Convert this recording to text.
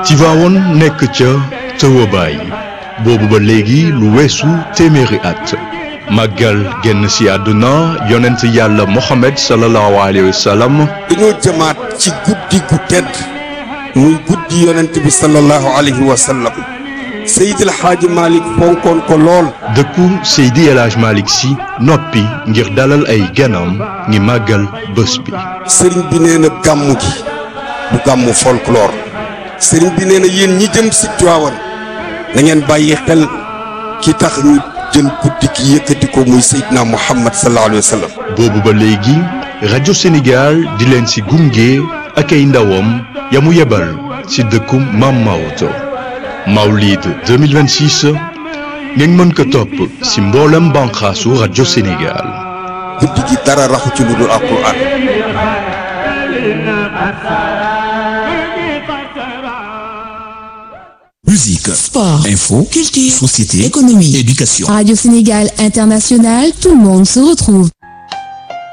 Tivaouane nekk ca tëwabaay boobu ba léegi lu weesu téeméeri at màggal génn si àdduna yonent yàlla Mohamed sallallahu alayhi wa sallam. dañoo jëmaat ci guddi gu tedd muy guddi yonent bi sallallahu alayhi wa sallam Seydi El Hadji Malick fonkoon ko lool. dëkku Seydi El Hadji Malick si noppi ngir dalal ay ganam ngi màggal bés bi. sëriñ bi nee na gàmmu gi du gàmmu folklore sëriñ bi nee na yéen ñi jëm si Tiwaawan na ngeen bàyyi xel ki tax ñu jël guddi gi yëkkati ko muy Seydina Muhammad sallallahu alayhi wa sallam. boobu ba léegi rajo Sénégal di leen si gunge ak ay ndawam ya mu yebal si dëkku Maam Maodo Mawlid 2026 ngeen mën ko topp si mboolem banqaasu rajo Sénégal. guddi gi dara raxu ci lu dul Alxuraan. Musique, sport, info, culture, société, économie, éducation. Radio Sénégal International, tout le monde se retrouve.